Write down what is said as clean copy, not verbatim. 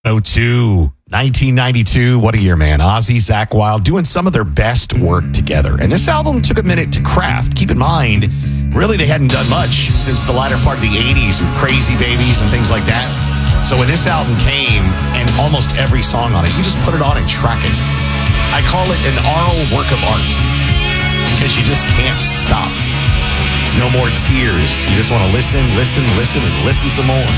102, 1992. What a year, man. Ozzy, Zakk Wylde doing some of their best work together. And this album took a minute to craft. Keep in mind, really, they hadn't done much since the latter part of the 80s with Crazy Babies and things like that. So when this album came, and almost every song on it, you just put it on and track it. I call it an oral work of art because you just can't stop. There's no more tears. You just want to listen, and listen some more.